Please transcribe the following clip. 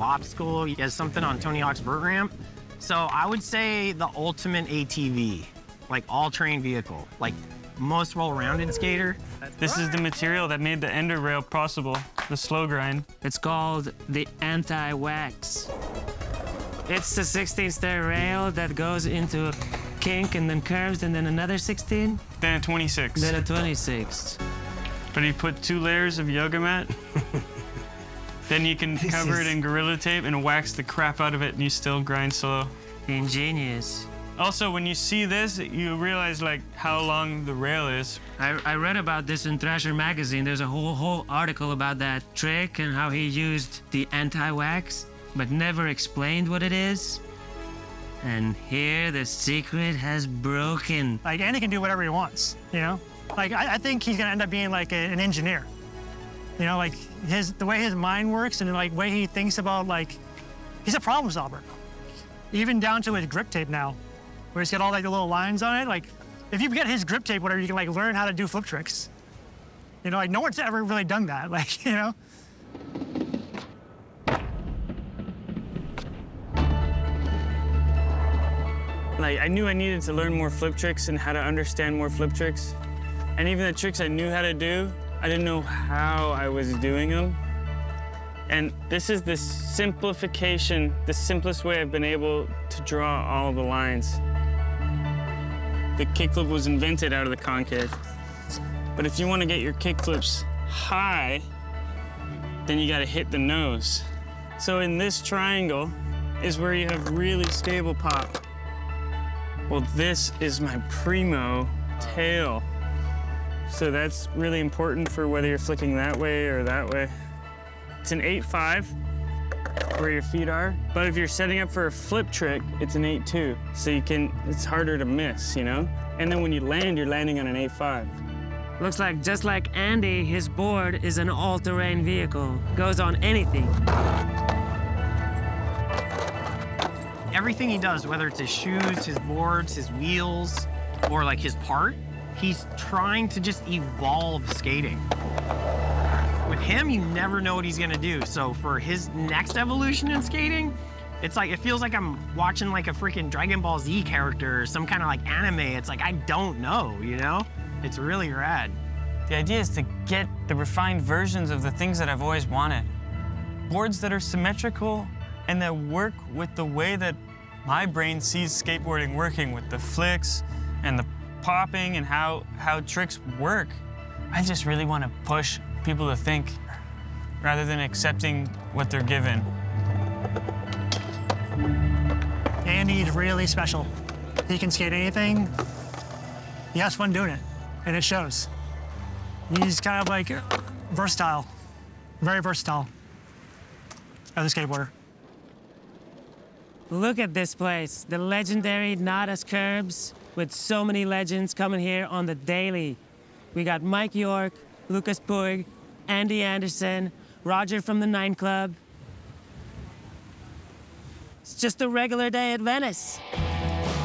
obstacle. He has something on Tony Hawk's vert ramp. So I would say the ultimate ATV, like all-terrain vehicle, like most well-rounded skater. This is the material that made the Ender rail possible, the slow grind. It's called the anti-wax. It's the 16-stair rail that goes into a kink and then curves and then another 16. Then a 26. Then a 26. But you put 2 layers of yoga mat. Then you can cover it in Gorilla Tape and wax the crap out of it and you still grind slow. Ingenious. Also, when you see this, you realize like how long the rail is. I read about this in Thrasher magazine. There's a whole article about that trick and how he used the anti-wax, but never explained what it is. And here the secret has broken. Like, Andy can do whatever he wants, you know? Like, I think he's gonna end up being like an engineer. You know, like the way his mind works and like way he thinks about, like, he's a problem solver. Even down to his grip tape now, where he's got all like the little lines on it. Like, if you get his grip tape, whatever, you can like learn how to do flip tricks. You know, like no one's ever really done that. Like, you know. Like, I knew I needed to learn more flip tricks and how to understand more flip tricks. And even the tricks I knew how to do, I didn't know how I was doing them. And this is the simplification, the simplest way I've been able to draw all the lines. The kickflip was invented out of the concave. But if you want to get your kickflips high, then you got to hit the nose. So in this triangle is where you have really stable pop. Well, this is my primo tail. So that's really important for whether you're flicking that way or that way. It's an 8-5 where your feet are, but if you're setting up for a flip trick, it's an 8-2. So it's harder to miss, you know? And then when you land, you're landing on an 8-5. Looks like, just like Andy, his board is an all-terrain vehicle. Goes on anything. Everything he does, whether it's his shoes, his boards, his wheels, or like his part, he's trying to just evolve skating. With him, you never know what he's gonna do. So for his next evolution in skating, it's like, it feels like I'm watching like a freaking Dragon Ball Z character or some kind of like anime. It's like, I don't know, you know? It's really rad. The idea is to get the refined versions of the things that I've always wanted. Boards that are symmetrical and that work with the way that my brain sees skateboarding working, with the flicks and the popping and how tricks work. I just really want to push people to think rather than accepting what they're given. Andy's really special. He can skate anything. He has fun doing it, and it shows. He's kind of like versatile, very versatile as a skateboarder. Look at this place, the legendary Nadas Curbs, with so many legends coming here on the daily. We got Mike York, Lucas Puig, Andy Anderson, Roger from the Nine Club. It's just a regular day at Venice.